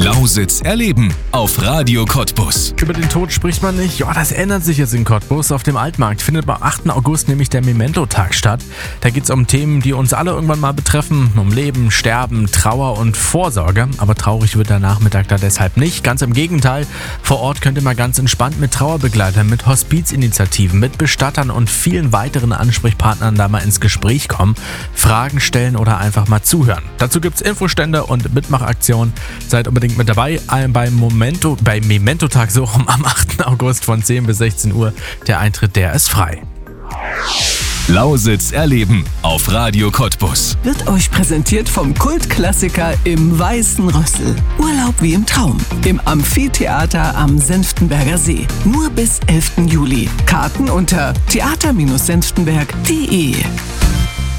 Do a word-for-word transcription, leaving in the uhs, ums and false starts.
Lausitz erleben auf Radio Cottbus. Über den Tod spricht man nicht. Ja, das ändert sich jetzt in Cottbus. Auf dem Altmarkt findet am achten August nämlich der Memento-Tag statt. Da geht es um Themen, die uns alle irgendwann mal betreffen. Um Leben, Sterben, Trauer und Vorsorge. Aber traurig wird der Nachmittag da deshalb nicht. Ganz im Gegenteil. Vor Ort könnt ihr mal ganz entspannt mit Trauerbegleitern, mit Hospizinitiativen, mit Bestattern und vielen weiteren Ansprechpartnern da mal ins Gespräch kommen, Fragen stellen oder einfach mal zuhören. Dazu gibt es Infostände und Mitmachaktionen. Seid unbedingt mit dabei beim Momento, beim Memento-Tag so rum am achten August von zehn bis sechzehn Uhr. Der Eintritt, der ist frei. Lausitz erleben auf Radio Cottbus. Wird euch präsentiert vom Kultklassiker Im Weißen Rössel. Urlaub wie im Traum. Im Amphitheater am Senftenberger See. Nur bis elften Juli. Karten unter theater Bindestrich senftenberg punkt de.